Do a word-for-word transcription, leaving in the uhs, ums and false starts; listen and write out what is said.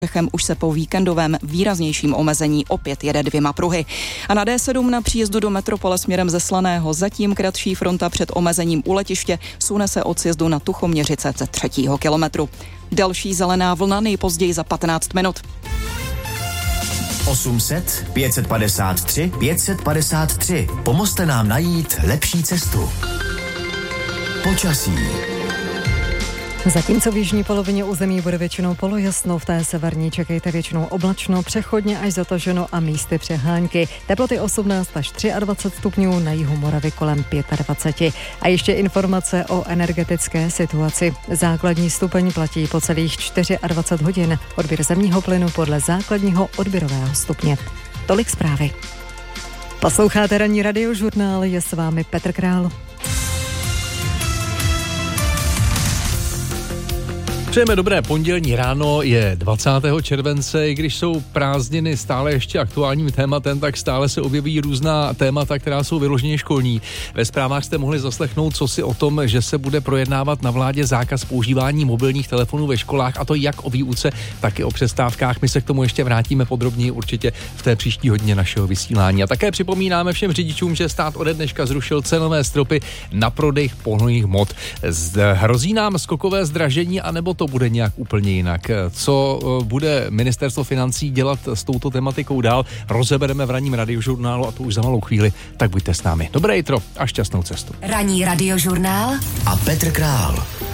Čechem už se po víkendovém výraznějším omezení opět jede dvěma pruhy. A na D sedm na příjezdu do metropole směrem ze Slaného zatím kratší fronta před omezením u letiště sune se od sjezdu na Tuchoměřice ze třetího kilometru. Další zelená vlna nejpozději za patnáct minut. osm set, pět set padesát tři, pět set padesát tři. Pomozte nám najít lepší cestu. Počasí. Zatímco v jižní polovině území bude většinou polojasno, v té severní čekejte většinou oblačno, přechodně až zataženo a místy přehánky. Teploty osmnáct až dvacet tři stupňů, na jihu Moravy kolem dvacet pět. A ještě informace o energetické situaci. Základní stupeň platí po celých dvacet čtyři hodin. Odběr zemního plynu podle základního odběrového stupně. Tolik zprávy. Posloucháte ranní radiožurnál, je s vámi Petr Král. Přejeme dobré pondělní ráno, je dvacátého července, i když jsou prázdniny stále ještě aktuálním tématem, tak stále se objeví různá témata, která jsou vyloženě školní. Ve zprávách jste mohli zaslechnout, co si o tom, že se bude projednávat na vládě zákaz používání mobilních telefonů ve školách, a to jak o výuce, tak i o přestávkách. My se k tomu ještě vrátíme podrobněji určitě v té příští hodině našeho vysílání. A také připomínáme všem řidičům, že stát ode dneška zrušil cenové stropy na prodej pohonných hmot. Hrozí nám skokové zdražení, anebo to bude nějak úplně jinak? Co bude ministerstvo financí dělat s touto tematikou dál? Rozebereme v ranním radiožurnálu, a to už za malou chvíli, tak buďte s námi. Dobré jitro a šťastnou cestu. Ranní radiožurnál a Petr Král.